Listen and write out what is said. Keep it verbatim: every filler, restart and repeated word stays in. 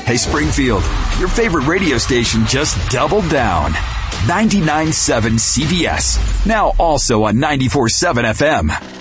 Hey, Springfield, your favorite radio station just doubled down. ninety-nine point seven C B S, now also on ninety-four point seven F M.